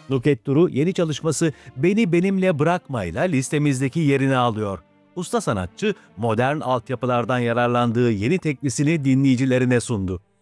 Nükhet Duru yeni çalışması Beni Benimle Bırakmayla listemizdeki yerini alıyor. Usta sanatçı modern altyapılardan yararlandığı yeni teklisini dinleyicilerine sundu.